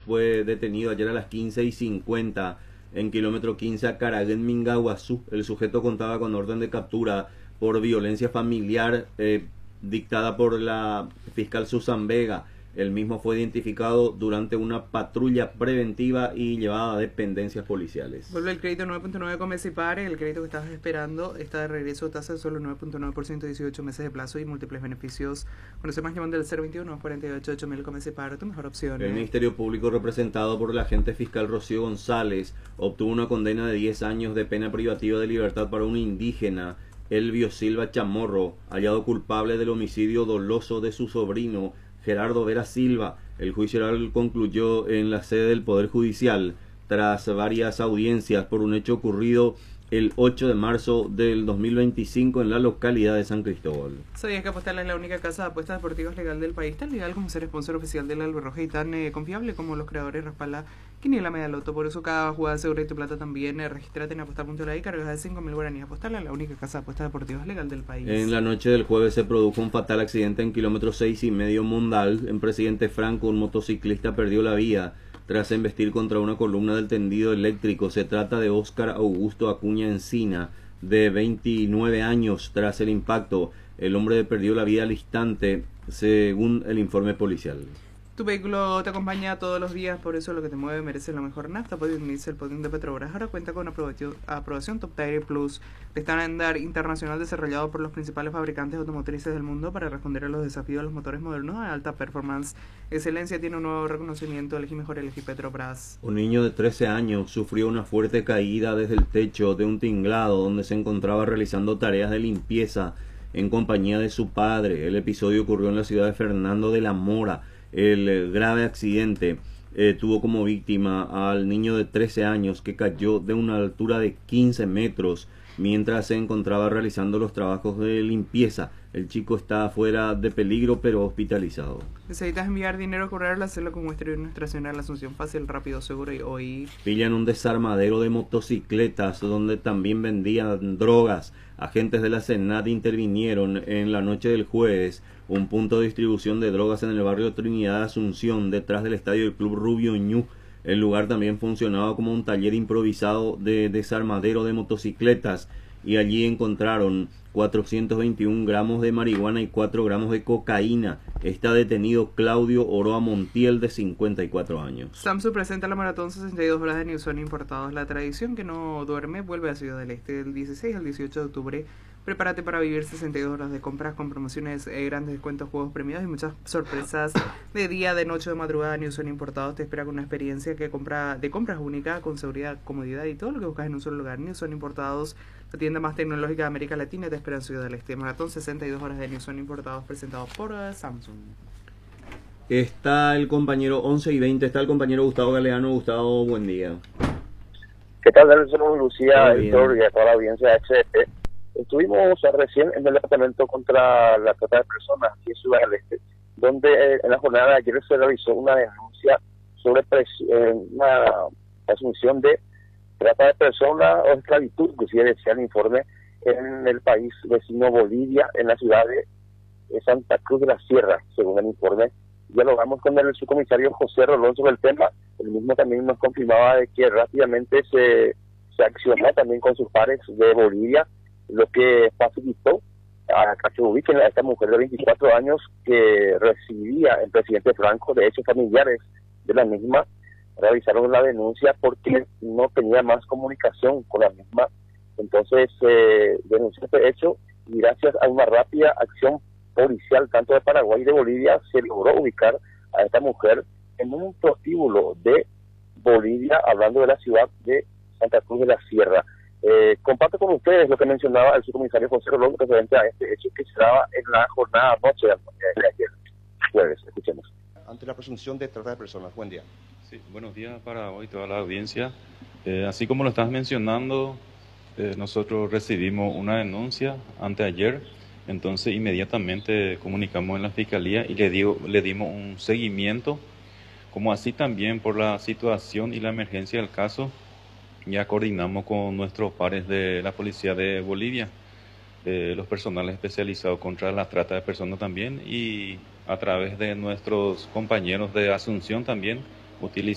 fue detenido ayer a las 15:50 en kilómetro 15 a Caraguén, Mingaguazú. El sujeto contaba con orden de captura por violencia familiar dictada por la fiscal Susan Vega. El mismo fue identificado durante una patrulla preventiva y llevado a dependencias policiales. Vuelve el crédito 9.9 con Mecipare. El crédito que estabas esperando está de regreso, tasa de solo 9.9%, 18 meses de plazo y múltiples beneficios. Conoce más llamando al 021 48 8000 con Mecipare, tu mejor opción. El Ministerio Público, representado por el agente fiscal Rocío González, obtuvo una condena de 10 años de pena privativa de libertad para un indígena, Elvio Silva Chamorro, hallado culpable del homicidio doloso de su sobrino Gerardo Vera Silva. El juicio oral concluyó en la sede del Poder Judicial tras varias audiencias por un hecho ocurrido el 8 de marzo del 2025 en la localidad de San Cristóbal. ¿Sabías que Apostal es la única casa de apuestas deportivas legal del país? Tan legal como ser sponsor oficial del Albirroja y tan confiable como los creadores respalda Quiniela Media Loto. Por eso cada jugada segura y tu plata también. Regístrate en apostar.la y cargas de 5.000 guaraníes. Apostal es la única casa de apuestas deportivas legal del país. En la noche del jueves se produjo un fatal accidente en kilómetro 6,5 Mondal. En Presidente Franco, un motociclista perdió la vida tras embestir contra una columna del tendido eléctrico. Se trata de Óscar Augusto Acuña Encina, de 29 años. Tras el impacto, el hombre perdió la vida al instante, según el informe policial. Tu vehículo te acompaña todos los días, por eso lo que te mueve merece la mejor nafta. Podium Diesel, Podium de Petrobras. Ahora cuenta con aprobación Top Tire Plus, estándar internacional desarrollado por los principales fabricantes automotrices del mundo para responder a los desafíos de los motores modernos a alta performance. Excelencia tiene un nuevo reconocimiento. Elegí mejor, elegí Petrobras. Un niño de 13 años sufrió una fuerte caída desde el techo de un tinglado donde se encontraba realizando tareas de limpieza en compañía de su padre. El episodio ocurrió en la ciudad de Fernando de la Mora. El grave accidente tuvo como víctima al niño de 13 años que cayó de una altura de 15 metros mientras se encontraba realizando los trabajos de limpieza. El chico está fuera de peligro pero hospitalizado. ¿Necesitas enviar dinero a correr? Hacerlo con Western Union Nacional, la Asunción, fácil, rápido, seguro y hoy. Pillan un desarmadero de motocicletas donde también vendían drogas. Agentes de la SENAT intervinieron en la noche del jueves un punto de distribución de drogas en el barrio Trinidad Asunción, detrás del estadio del Club Rubio Ñu. El lugar también funcionaba como un taller improvisado de desarmadero de motocicletas y allí encontraron 421 gramos de marihuana y 4 gramos de cocaína. Está detenido Claudio Oroa Montiel, de 54 años. Samsung presenta la maratón 62 horas de Newson importados. La tradición que no duerme vuelve a Ciudad del Este del 16 al 18 de octubre. Prepárate para vivir 62 horas de compras con promociones, grandes descuentos, juegos premiados y muchas sorpresas de día, de noche, de madrugada. Newson Importados te espera con una experiencia de compras única, con seguridad, comodidad y todo lo que buscas en un solo lugar. Newson Importados, la tienda más tecnológica de América Latina, te espera en Ciudad del Este. Maratón 62 horas de Newson Importados, presentado por Samsung. Está el compañero 11:20, está el compañero Gustavo Galeano. Gustavo, buen día. ¿Qué tal, Nelson, Lucía, Héctor y a toda la audiencia de HDP? Estuvimos recién en el departamento contra la trata de personas aquí en Ciudad del Este, donde en la jornada de ayer se realizó una denuncia sobre una presunción de trata de personas o esclavitud, inclusive decía el informe, en el país vecino Bolivia, en la ciudad de Santa Cruz de la Sierra, según el informe. Dialogamos con el subcomisario José Rolón sobre el tema. El mismo también nos confirmaba de que rápidamente se accionó también con sus pares de Bolivia, lo que facilitó a que ubiquen a esta mujer de 24 años que residía en Presidente Franco. De hecho, familiares de la misma realizaron la denuncia porque no tenía más comunicación con la misma. Entonces denunció este hecho y gracias a una rápida acción policial tanto de Paraguay y de Bolivia se logró ubicar a esta mujer en un prostíbulo de Bolivia, hablando de la ciudad de Santa Cruz de la Sierra. Comparto con ustedes lo que mencionaba el subcomisario José Rolón referente a este hecho que se daba en la jornada noche de ayer jueves. Escuchemos. Ante la presunción de trata de personas. Buen día. Sí, buenos días para hoy toda la audiencia. Así como lo estás mencionando, nosotros recibimos una denuncia anteayer, entonces inmediatamente comunicamos en la Fiscalía y le dimos un seguimiento, como así también por la situación y la emergencia del caso, ya coordinamos con nuestros pares de la Policía de Bolivia, los personales especializados contra la trata de personas también, y a través de nuestros compañeros de Asunción también, utilizamos